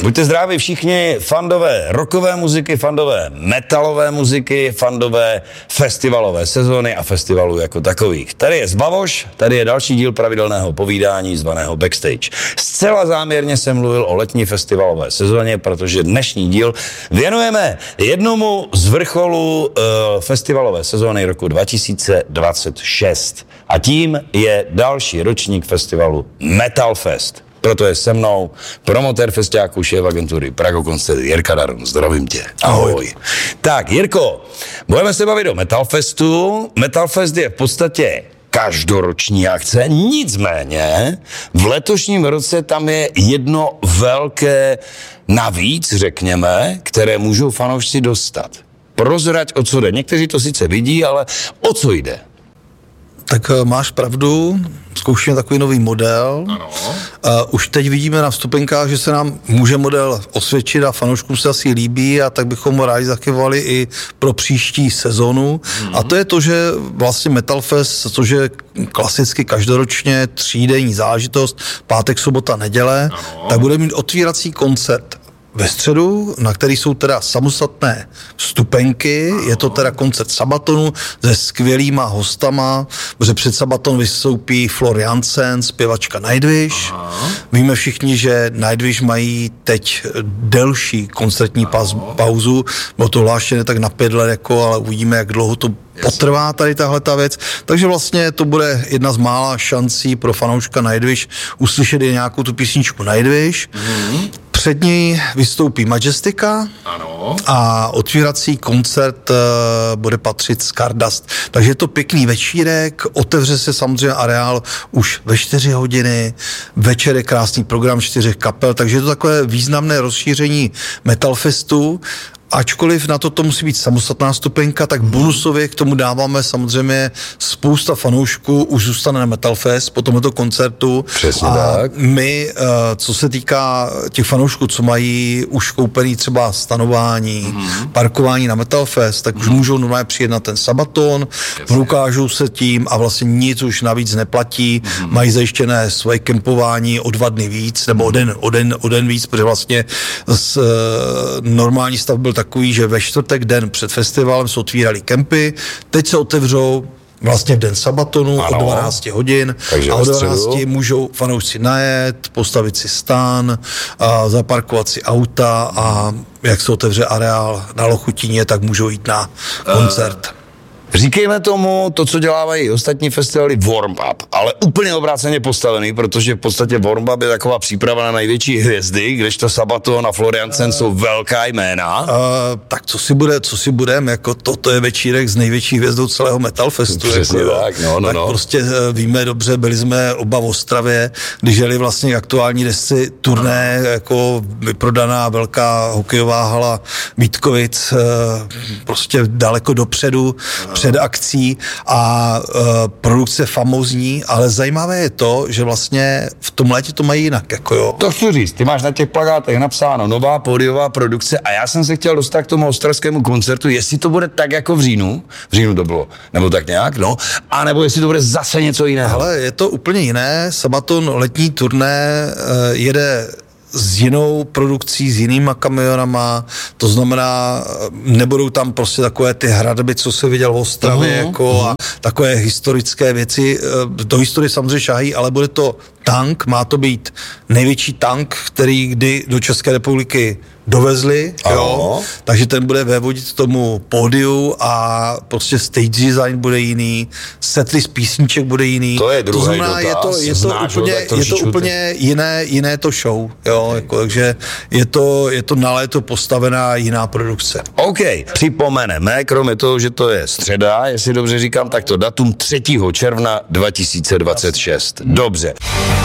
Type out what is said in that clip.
Buďte zdraví všichni fandové rockové muziky, fandové metalové muziky, fandové festivalové sezóny a festivalů jako takových. Tady je Zbavoš, tady je další díl pravidelného povídání zvaného Backstage. Zcela záměrně jsem mluvil o letní festivalové sezóně, protože dnešní díl věnujeme jednomu z vrcholů festivalové sezóny roku 2026. A tím je další ročník festivalu Metal Fest. Proto je se mnou promotér festiáků, šéf agentury Prago Koncert Jirka Daron. Zdravím tě. Ahoj. Tak, Jirko, budeme se bavit o Metal Festu. Metal Fest je v podstatě každoroční akce, nicméně v letošním roce tam je jedno velké navíc, řekněme, které můžou fanoušci dostat. Prozrať, o co jde. Někteří to sice vidí, ale o co jde? Tak máš pravdu, zkoušíme takový nový model. Ano. Už teď vidíme na vstupenkách, že se nám může model osvědčit a fanouškům se asi líbí a tak bychom ho rádi zachyvali i pro příští sezonu. A to je to, že vlastně Metal Fest, což je klasicky každoročně třídenní záležitost, pátek, sobota, neděle, tak bude mít otvírací koncert ve středu, na který jsou teda samostatné vstupenky, je to teda koncert Sabatonu se skvělýma hostama, protože před Sabaton vystoupí Floor Jansen, zpěvačka Nightwish. Víme všichni, že Nightwish mají teď delší koncertní pauzu, bylo to hlášené tak na 5 let, ale uvidíme, jak dlouho to potrvá tady tahleta věc, takže vlastně to bude jedna z mála šancí pro fanouška Nightwish uslyšet i nějakou tu písničku Nightwish. Před ní vystoupí Majestika a otvírací koncert bude patřit Stardust. Takže je to pěkný večírek, otevře se samozřejmě areál už ve 4 hodiny, večer je krásný program 4 kapel, takže je to takové významné rozšíření Metal Festu. Ačkoliv na to musí být samostatná stupenka, tak bonusově k tomu dáváme samozřejmě spousta fanoušků, už zůstane na Metal Fest po tomto koncertu. Přesně tak. My, co se týká těch fanoušků, co mají už koupený třeba stanování, parkování na Metal Fest, tak už můžou normálně přijet na ten Sabaton, prokážou se tím a vlastně nic už navíc neplatí, mají zajištěné svoje kempování o 2 dny víc, nebo o den víc, protože vlastně normální stav byl takový, že ve čtvrtek den před festivalem se otvírali kempy, teď se otevřou vlastně v den Sabatonu od 12 hodin. Takže a od 12 můžou fanoušci najet, postavit si stan, zaparkovat si auta a jak se otevře areál na Lochutině, tak můžou jít na koncert. Říkejme tomu to, co dělávají ostatní festivaly, warm-up, ale úplně obráceně postavený, protože v podstatě warm-up je taková příprava na největší hvězdy, kdežto Sabaton a Floor Jansen jsou velká jména. Tak co si budeme, jako toto je večírek s největší hvězdou celého Metal Festu. Přesně jako, tak, tak prostě víme dobře, byli jsme oba v Ostravě, když jeli vlastně aktuální desci turné, jako vyprodaná velká hokejová hala Vítkovic, prostě daleko dopředu, před akcí a produkce famózní, ale zajímavé je to, že vlastně v tom létě to mají jinak, jako jo. To chci říct, ty máš na těch plakátech napsáno nová pódiová produkce a já jsem se chtěl dostat k tomu ostravskému koncertu, jestli to bude tak jako v říjnu to bylo, nebo tak nějak, no, a nebo jestli to bude zase něco jiného. Ale je to úplně jiné, Sabaton letní turné jede s jinou produkcí, s jinýma kamionama, to znamená, nebudou tam prostě takové ty hradby, co se viděl v Ostravě, jako a takové historické věci, do historie samozřejmě šahají, ale bude to tank, má to být největší tank, který kdy do České republiky dovezli, jo, takže ten bude vévodit tomu pódiu a prostě stage design bude jiný, setlist písniček bude jiný. To je druhý znamená, dotaz. je to úplně jiné to show, jo, jako, takže je to na léto postavená jiná produkce. OK, připomeneme, kromě toho, že to je středa, jestli dobře říkám, tak to datum 3. června 2026. Dobře.